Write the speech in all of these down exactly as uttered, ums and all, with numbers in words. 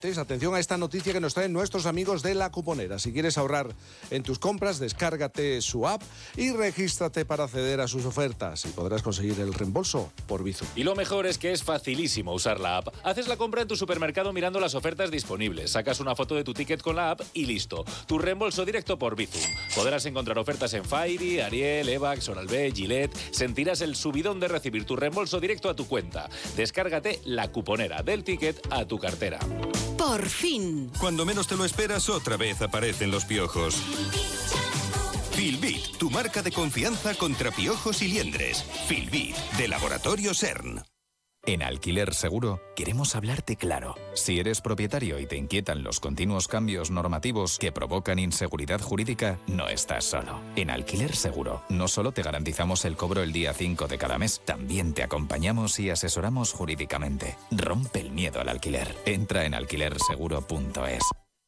Atención a esta noticia que nos traen nuestros amigos de La Cuponera. Si quieres ahorrar en tus compras, descárgate su app y regístrate para acceder a sus ofertas y podrás conseguir el reembolso por Bizum. Y lo mejor es que es facilísimo usar la app. Haces la compra en tu supermercado mirando las ofertas disponibles, sacas una foto de tu ticket con la app y listo. Tu reembolso directo por Bizum. Podrás encontrar ofertas en Fairy, Ariel, Evax, Oral-B, Gillette. Sentirás el subidón de recibir tu reembolso directo a tu cuenta. Descárgate La Cuponera, del ticket a tu cartera. Por fin. Cuando menos te lo esperas, otra vez aparecen los piojos. Filbit, tu marca de confianza contra piojos y liendres. Filbit, de Laboratorio CERN. En Alquiler Seguro queremos hablarte claro. Si eres propietario y te inquietan los continuos cambios normativos que provocan inseguridad jurídica, no estás solo. En Alquiler Seguro no solo te garantizamos el cobro el día cinco de cada mes, también te acompañamos y asesoramos jurídicamente. Rompe el miedo al alquiler. Entra en alquiler seguro punto es.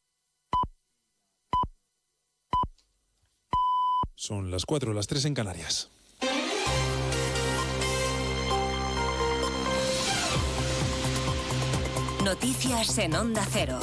Son las cuatro, las tres en Canarias. Noticias en Onda Cero.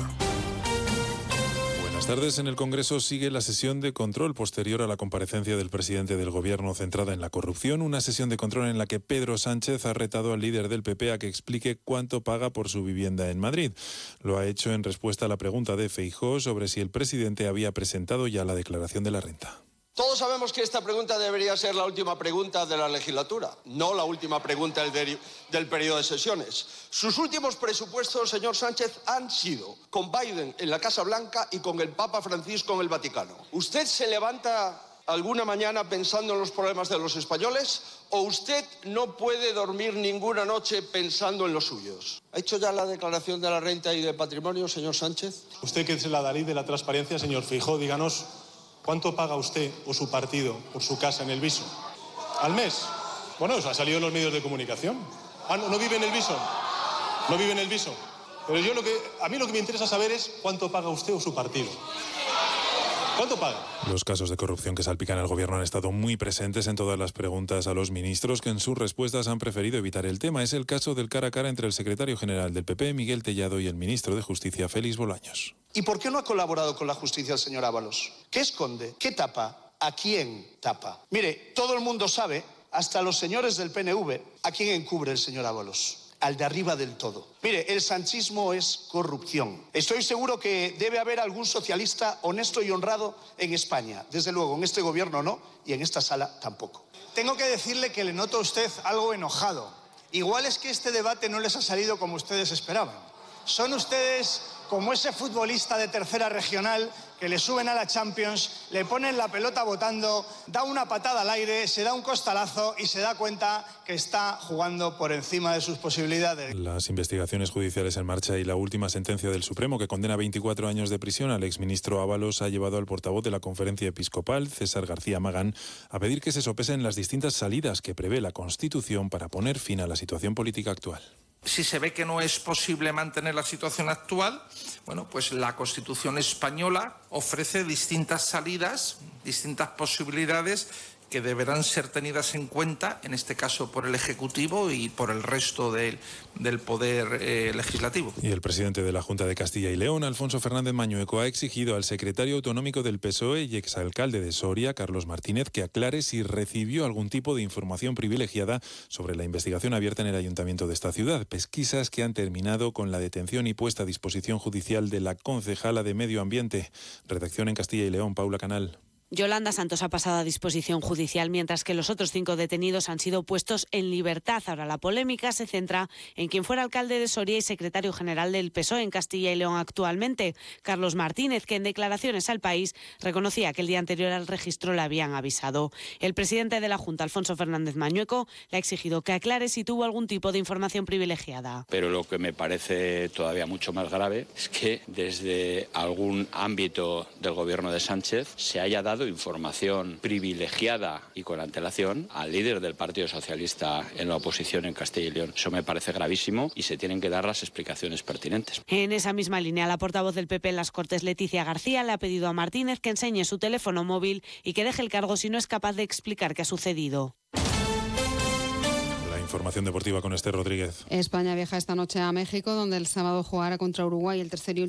Buenas tardes. En el Congreso sigue la sesión de control posterior a la comparecencia del presidente del Gobierno centrada en la corrupción. Una sesión de control en la que Pedro Sánchez ha retado al líder del P P a que explique cuánto paga por su vivienda en Madrid. Lo ha hecho en respuesta a la pregunta de Feijóo sobre si el presidente había presentado ya la declaración de la renta. Todos sabemos que esta pregunta debería ser la última pregunta de la legislatura, no la última pregunta del, del periodo de sesiones. Sus últimos presupuestos, señor Sánchez, han sido con Biden en la Casa Blanca y con el Papa Francisco en el Vaticano. ¿Usted se levanta alguna mañana pensando en los problemas de los españoles o usted no puede dormir ninguna noche pensando en los suyos? ¿Ha hecho ya la declaración de la renta y del patrimonio, señor Sánchez? Usted, que es la Dalí de la transparencia, señor Feijóo, díganos, ¿cuánto paga usted o su partido por su casa en el Viso? ¿Al mes? Bueno, eso ha salido en los medios de comunicación. Ah, ¿no, no vive en el Viso? ¿No vive en el Viso? Pero yo lo que, a mí lo que me interesa saber es cuánto paga usted o su partido. ¿Cuánto paga? Los casos de corrupción que salpican al Gobierno han estado muy presentes en todas las preguntas a los ministros, que en sus respuestas han preferido evitar el tema. Es el caso del cara a cara entre el secretario general del P P, Miguel Tellado, y el ministro de Justicia, Félix Bolaños. ¿Y por qué no ha colaborado con la justicia el señor Ábalos? ¿Qué esconde? ¿Qué tapa? ¿A quién tapa? Mire, todo el mundo sabe, hasta los señores del P N V, a quién encubre el señor Ábalos. Al de arriba del todo. Mire, el sanchismo es corrupción. Estoy seguro que debe haber algún socialista honesto y honrado en España. Desde luego, en este gobierno no, y en esta sala tampoco. Tengo que decirle que le noto a usted algo enojado. Igual es que este debate no les ha salido como ustedes esperaban. Son ustedes como ese futbolista de tercera regional que le suben a la Champions, le ponen la pelota botando, da una patada al aire, se da un costalazo y se da cuenta que está jugando por encima de sus posibilidades. Las investigaciones judiciales en marcha y la última sentencia del Supremo, que condena veinticuatro años de prisión al exministro Ábalos, ha llevado al portavoz de la Conferencia Episcopal, César García Magán, a pedir que se sopesen las distintas salidas que prevé la Constitución para poner fin a la situación política actual. Si se ve que no es posible mantener la situación actual, bueno, pues la Constitución española ofrece distintas salidas, distintas posibilidades que deberán ser tenidas en cuenta, en este caso por el Ejecutivo y por el resto del, del Poder eh, Legislativo. Y el presidente de la Junta de Castilla y León, Alfonso Fernández Mañueco, ha exigido al secretario autonómico del P S O E y exalcalde de Soria, Carlos Martínez, que aclare si recibió algún tipo de información privilegiada sobre la investigación abierta en el ayuntamiento de esta ciudad. Pesquisas que han terminado con la detención y puesta a disposición judicial de la concejala de Medio Ambiente. Redacción en Castilla y León, Paula Canal. Yolanda Santos ha pasado a disposición judicial, mientras que los otros cinco detenidos han sido puestos en libertad. Ahora la polémica se centra en quien fuera alcalde de Soria y secretario general del P S O E en Castilla y León actualmente, Carlos Martínez, que en declaraciones al País reconocía que el día anterior al registro le habían avisado. El presidente de la Junta, Alfonso Fernández Mañueco, le ha exigido que aclare si tuvo algún tipo de información privilegiada. Pero lo que me parece todavía mucho más grave es que desde algún ámbito del gobierno de Sánchez se haya dado información privilegiada y con antelación al líder del Partido Socialista en la oposición en Castilla y León. Eso me parece gravísimo y se tienen que dar las explicaciones pertinentes. En esa misma línea, la portavoz del P P en las Cortes, Leticia García, le ha pedido a Martínez que enseñe su teléfono móvil y que deje el cargo si no es capaz de explicar qué ha sucedido. La Información deportiva con Esther Rodríguez. España viaja esta noche a México, donde el sábado jugará contra Uruguay el tercer y